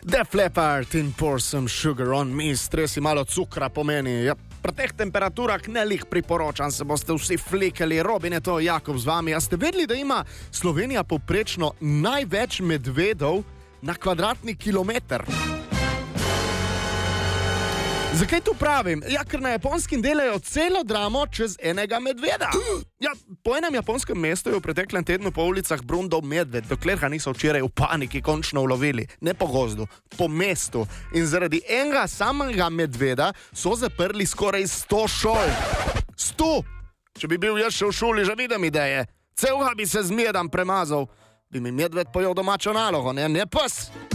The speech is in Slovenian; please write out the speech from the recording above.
Def Leppard in pour some sugar on me, stresi malo cukra pomeni. Ja, pri teh temperaturah ne lih priporočam, se boste vsi flikali. Robin je to, Jakob z vami. A ste vedeli, da ima Slovenija povprečno največ medvedov na kvadratni kilometer? Zakaj to pravim? Ja, ker na Japonskem delajo celo dramo čez enega medveda. Ja, po enem japonskem mestu je v preteklem tednu po ulicah brundal medved, dokler ga niso včeraj v paniki končno ulovili. Ne po gozdu, po mestu. In zaradi enega samega medveda so zaprli skoraj 100 šol. 100! Če bi bil jaz še v šoli, že vidim ideje. Celega bi se z medom premazal. Bi mi medved pojel domačo nalogo, ne pes.